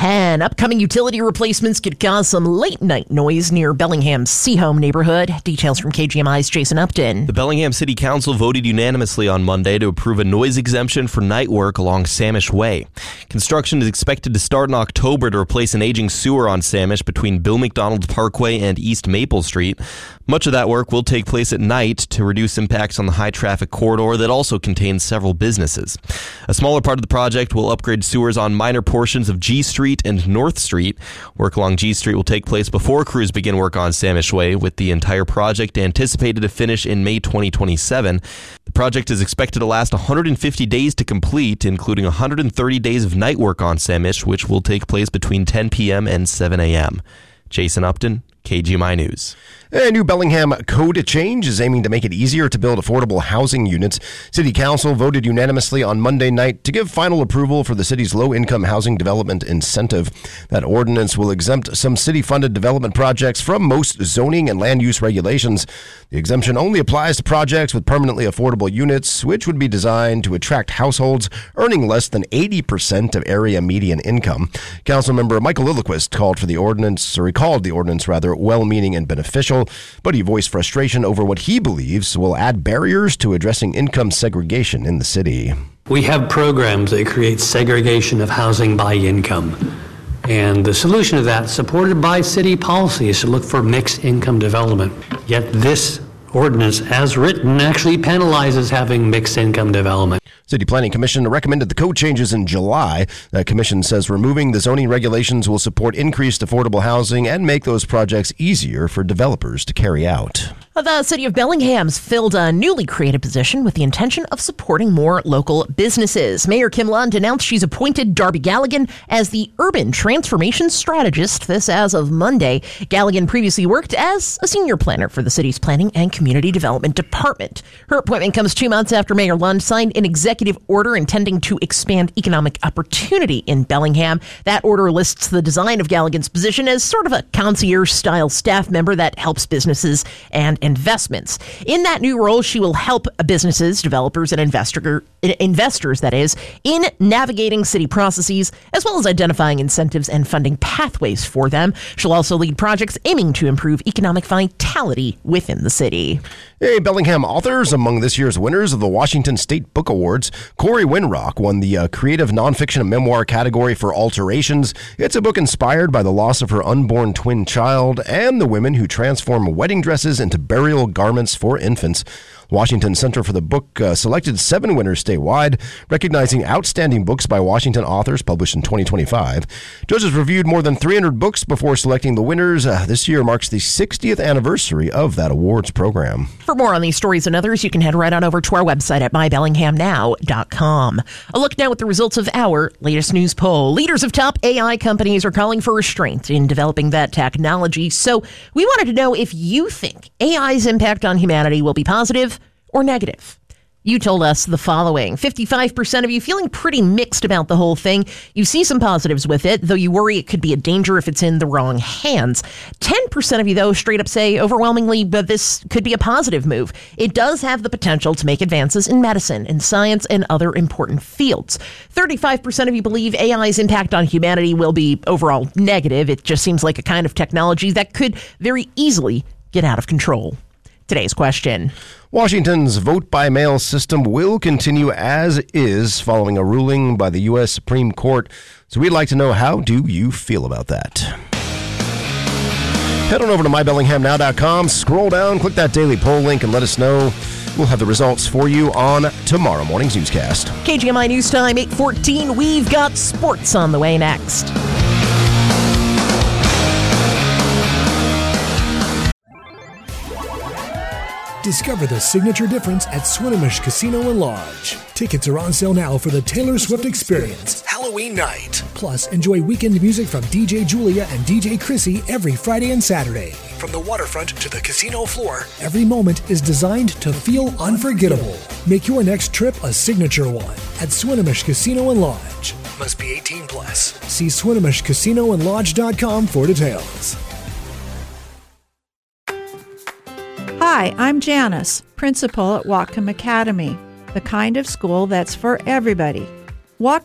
10. Upcoming utility replacements could cause some late-night noise near Bellingham's Seahome neighborhood. Details from KGMI's Jason Upton. The Bellingham City Council voted unanimously on Monday to approve a noise exemption for night work along Samish Way. Construction is expected to start in October to replace an aging sewer on Samish between Bill McDonald Parkway and East Maple Street. Much of that work will take place at night to reduce impacts on the high-traffic corridor that also contains several businesses. A smaller part of the project will upgrade sewers on minor portions of G Street and North Street. Work along G Street will take place before crews begin work on Samish Way, with the entire project anticipated to finish in May 2027. The project is expected to last 150 days to complete, including 130 days of night work on Samish, which will take place between 10 p.m. and 7 a.m. Jason Upton, KGMI News. A new Bellingham code change is aiming to make it easier to build affordable housing units. City Council voted unanimously on Monday night to give final approval for the city's low-income housing development incentive. That ordinance will exempt some city-funded development projects from most zoning and land use regulations. The exemption only applies to projects with permanently affordable units, which would be designed to attract households earning less than 80% of area median income. Councilmember Michael Lilliquist called the ordinance well-meaning and beneficial, but he voiced frustration over what he believes will add barriers to addressing income segregation in the city. We have programs that create segregation of housing by income. And the solution to that, supported by city policy, is to look for mixed income development. Yet this ordinance, as written, actually penalizes having mixed income development. City Planning Commission recommended the code changes in July. The commission says removing the zoning regulations will support increased affordable housing and make those projects easier for developers to carry out. The city of Bellingham's filled a newly created position with the intention of supporting more local businesses. Mayor Kim Lund announced she's appointed Darby Galligan as the Urban Transformation Strategist, this as of Monday. Galligan previously worked as a senior planner for the city's Planning and Community Development Department. Her appointment comes 2 months after Mayor Lund signed an executive order intending to expand economic opportunity in Bellingham. That order lists the design of Galligan's position as sort of a concierge-style staff member that helps businesses and investments. In that new role, she will help businesses, developers, and investors, that is, in navigating city processes, as well as identifying incentives and funding pathways for them. She'll also lead projects aiming to improve economic vitality within the city. Hey, Bellingham authors among this year's winners of the Washington State Book Awards. Corey Winrock won the Creative Nonfiction and Memoir category for Alterations. It's a book inspired by the loss of her unborn twin child and the women who transform wedding dresses into burial garments for infants. Washington Center for the Book selected 7 winners statewide, recognizing outstanding books by Washington authors published in 2025. Judges reviewed more than 300 books before selecting the winners. This year marks the 60th anniversary of that awards program. For more on these stories and others, you can head right on over to our website at mybellinghamnow.com. A look now at the results of our latest news poll. Leaders of top AI companies are calling for restraint in developing that technology. So we wanted to know if you think AI's impact on humanity will be positive or negative. You told us the following. 55% of you feeling pretty mixed about the whole thing. You see some positives with it, though you worry it could be a danger if it's in the wrong hands. 10% of you, though, straight up say overwhelmingly, but this could be a positive move. It does have the potential to make advances in medicine, in science, and other important fields. 35% of you believe AI's impact on humanity will be overall negative. It just seems like a kind of technology that could very easily get out of control. Today's question. Washington's vote-by-mail system will continue as is following a ruling by the U.S. Supreme Court. So we'd like to know, how do you feel about that? Head on over to mybellinghamnow.com, scroll down, click that daily poll link, and let us know. We'll have the results for you on tomorrow morning's newscast. KGMI News Time, 8:14. We've got sports on the way next. Discover the signature difference at Swinomish Casino and Lodge. Tickets are on sale now for the Taylor Swift Experience, Halloween night. Plus, enjoy weekend music from DJ Julia and DJ Chrissy every Friday and Saturday. From the waterfront to the casino floor, every moment is designed to feel unforgettable. Make your next trip a signature one at Swinomish Casino and Lodge. Must be 18 plus. See SwinomishCasinoandLodge.com for details. Hi, I'm Janice, principal at Whatcom Academy, the kind of school that's for everybody. Whatcom